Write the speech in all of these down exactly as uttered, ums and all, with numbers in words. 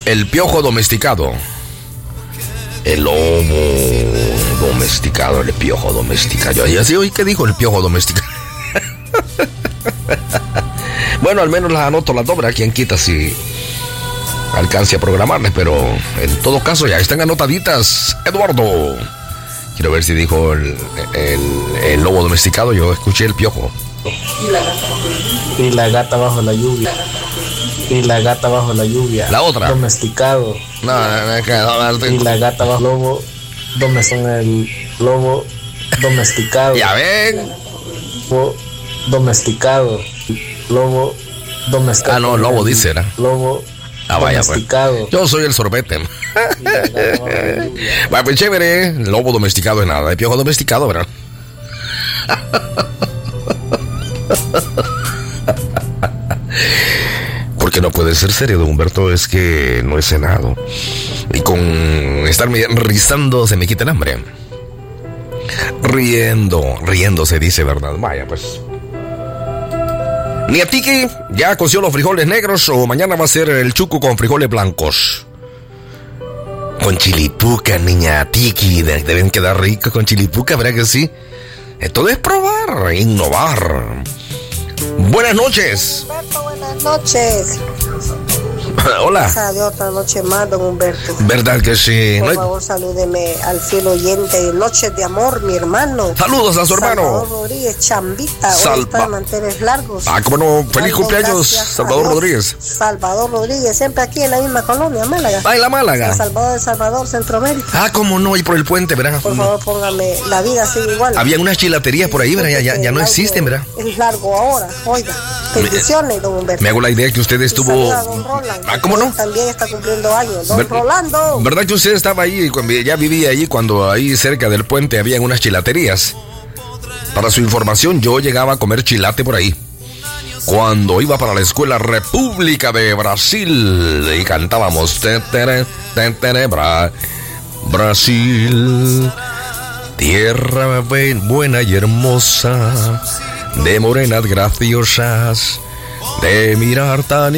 El piojo domesticado. El lobo domesticado, el piojo domesticado. Y así, oye, ¿qué dijo el piojo domesticado? Bueno, al menos las anoto las dobras. ¿Quién quita si alcance a programarles? Pero en todo caso ya están anotaditas. Eduardo, quiero ver si dijo el, el, el lobo domesticado. Yo escuché el piojo. Y la gata bajo la lluvia. Y la gata bajo la lluvia. La otra. Domesticado. No, no, no, no, no. Y la gata bajo lobo. Domesticado. El lobo domesticado. Ya ven. Lobo domesticado. Lobo domesticado. Ah, no, lobo dice, ¿no? Lobo ah, vaya, domesticado. Pues. Yo soy el sorbete. Bueno, pues chévere. Lobo domesticado es nada. El piojo domesticado, ¿verdad? Porque no puede ser serio, don Humberto, es que no he cenado. Y con estarme rizando se me quita el hambre. Riendo, riendo se dice, ¿verdad? Vaya, pues. Ni a Tiki, ya coció los frijoles negros o mañana va a ser el chuco con frijoles blancos. Con chilipuca, niña Tiki, deben quedar ricos con chilipuca, ¿verdad que sí? Esto es probar, innovar. Buenas noches. Humberto, buenas noches. Hola. Esa de otra noche más, don Humberto. ¿Verdad que sí? Por ¿No hay... favor, salúdeme al fiel oyente. Noches de amor, mi hermano. Saludos a su hermano. Salvador Rodríguez, Chambita. Salva... Hoy está de manteles largos. Ah, cómo no. Feliz Algo cumpleaños, Salvador Rodríguez. Salvador Rodríguez, siempre aquí en la misma colonia, Málaga. Ah, en la Málaga. San Salvador de Salvador, Centroamérica. Ah, cómo no. Y por el puente, ¿verdad? Por favor, póngame. La vida sigue igual. Había unas chilaterías por ahí, ¿verdad? Ya, ya, ya no existen, ¿verdad? Es largo ahora, oiga. Bendiciones, don Humberto. Me hago la idea que usted estuvo... Ah, ¿cómo no? También está cumpliendo años, don Ver... Rolando. ¿Verdad que usted estaba ahí, ya vivía allí cuando ahí cerca del puente había unas chilaterías? Para su información, yo llegaba a comer chilate por ahí cuando iba para la escuela República de Brasil y cantábamos tetere, tetere, bra, Brasil, tierra buena y hermosa, de morenas graciosas, de mirar tan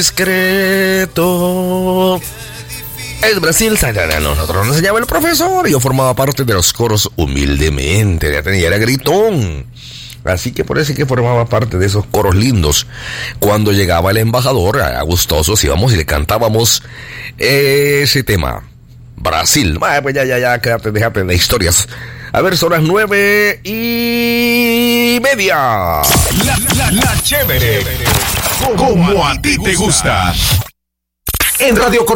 indiscreto. Es Brasil, nosotros nos enseñaba el profesor y yo formaba parte de los coros humildemente, ya tenía, era gritón. Así que por eso que formaba parte de esos coros lindos. Cuando llegaba el embajador, a gustosos íbamos y le cantábamos ese tema. Brasil. Bueno, pues ya, ya, ya, quédate, déjate de historias. A ver, son las nueve y media. La, la, la chévere. Como a ti te gusta. En Radio Corrientes.